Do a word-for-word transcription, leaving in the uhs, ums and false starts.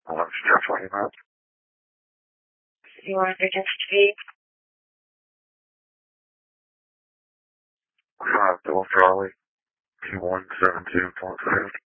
Well, that's definitely not. You want to just speak? Five Bill Charlie, two one seven two point five.